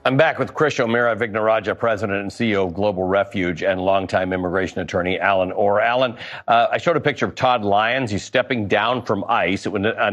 I'm back with Krish O'Meara Vignarajah, President and CEO of Global Refuge, and longtime immigration attorney Alan Orr. Alan, I showed a picture of Todd Lyons. He's stepping down from ICE. It was